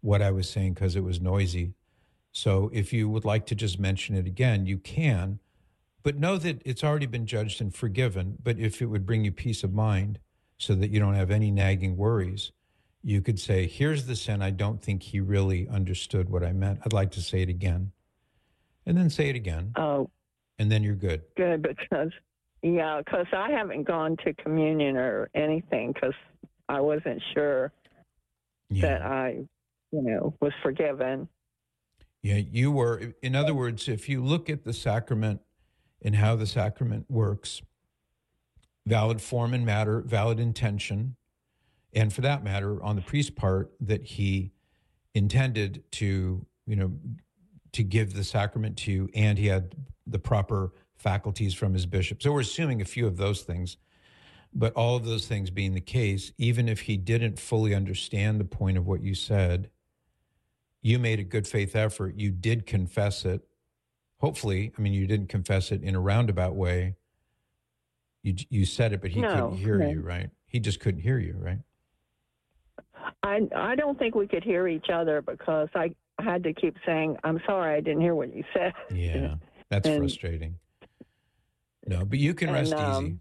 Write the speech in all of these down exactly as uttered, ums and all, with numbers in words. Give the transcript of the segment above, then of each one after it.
what I was saying because it was noisy. So if you would like to just mention it again, you can, but know that it's already been judged and forgiven. But if it would bring you peace of mind so that you don't have any nagging worries, you could say, here's the sin. I don't think he really understood what I meant. I'd like to say it again. And then say it again. Oh. And then you're good. Good, because, yeah, because I haven't gone to communion or anything because I wasn't sure yeah. that I, you know, was forgiven. Yeah, you were. In other words, if you look at the sacrament and how the sacrament works, valid form and matter, valid intention, and for that matter, on the priest's part, that he intended to, you know, to give the sacrament to you, and he had the proper faculties from his bishop. So we're assuming a few of those things, but all of those things being the case, even if he didn't fully understand the point of what you said, you made a good faith effort. You did confess it. Hopefully, I mean, you didn't confess it in a roundabout way. You you said it, but he no, couldn't hear no. you, right? He just couldn't hear you, right? I I don't think we could hear each other because I had to keep saying, I'm sorry, I didn't hear what you said. Yeah, that's and, frustrating. No, but you can rest and, um, easy.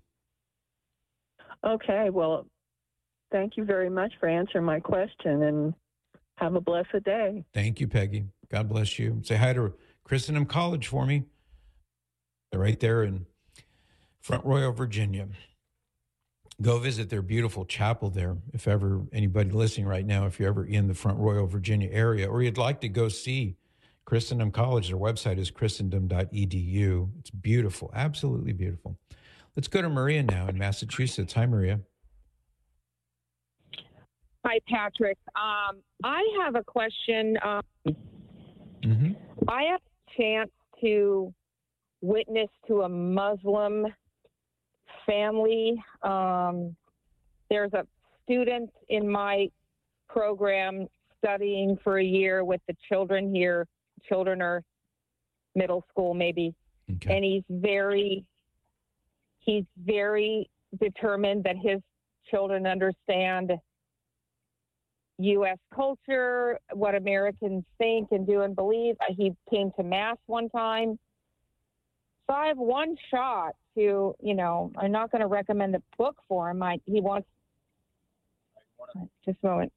Okay, well, thank you very much for answering my question, and have a blessed day. Thank you, Peggy. God bless you. Say hi to Christendom College for me. They're right there in Front Royal, Virginia. Go visit their beautiful chapel there. If ever anybody listening right now, if you're ever in the Front Royal, Virginia area, or you'd like to go see Christendom College, their website is christendom dot e d u. It's beautiful, absolutely beautiful. Let's go to Maria now in Massachusetts. Hi, Maria. Hi, Patrick. Um, I have a question. Um, mm-hmm. I have a chance to witness to a Muslim family. Um, there's a student in my program studying for a year with the children here. Children are middle school, maybe. Okay. And he's very, he's very determined that his children understand U S culture, what Americans think and do and believe. He came to Mass one time. So I have one shot to, you know, I'm not going to recommend the book for him. I, he wants, just a moment.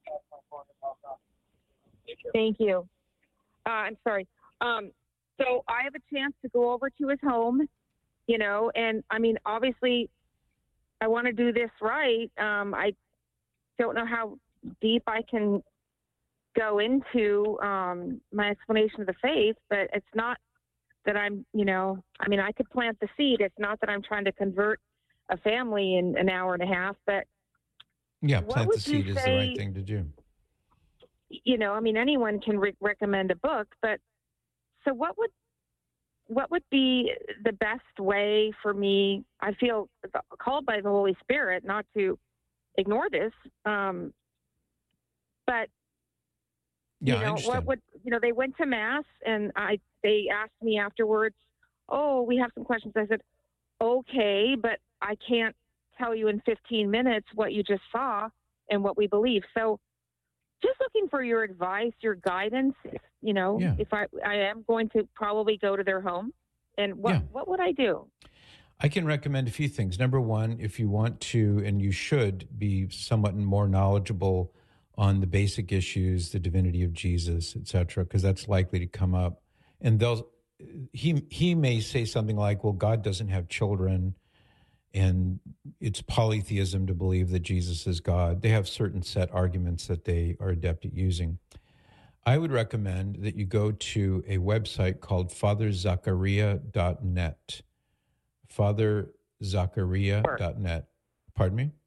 Thank you. Uh, I'm sorry. Um, so I have a chance to go over to his home, you know, and I mean, obviously I want to do this right. Um, I don't know how deep I can go into um, my explanation of the faith, but it's not that I'm, you know, I mean, I could plant the seed. It's not that I'm trying to convert a family in an hour and a half, but yeah, plant the seed is say, the right thing to do. You know, I mean, anyone can re- recommend a book, but so what would, what would be the best way for me? I feel called by the Holy Spirit not to ignore this. Um, but yeah, you know, what would, you know, they went to Mass and I, they asked me afterwards, oh, we have some questions. I said, okay, but I can't tell you in fifteen minutes what you just saw and what we believe. So just looking for your advice, your guidance, you know, yeah. if I, I am going to probably go to their home and what, yeah. what would I do? I can recommend a few things. Number one, if you want to, and you should be somewhat more knowledgeable on the basic issues, the divinity of Jesus, et cetera, because that's likely to come up. And they'll, he he may say something like, well, God doesn't have children, and it's polytheism to believe that Jesus is God. They have certain set arguments that they are adept at using. I would recommend that you go to a website called father zacharia dot net. father zacharia dot net. Pardon me?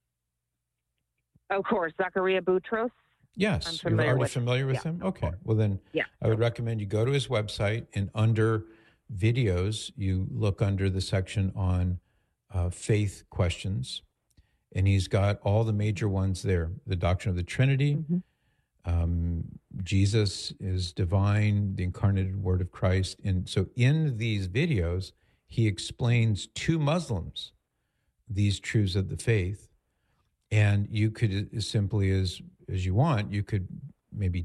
Of course, Zacharia Boutros. Yes, you're already with familiar with yeah, him? Okay, well then yeah. I would recommend you go to his website, and under videos, you look under the section on uh, faith questions, and he's got all the major ones there. The doctrine of the Trinity, mm-hmm. um, Jesus is divine, the incarnated Word of Christ. And so in these videos, he explains to Muslims these truths of the faith. And you could, as simply as, as you want, you could maybe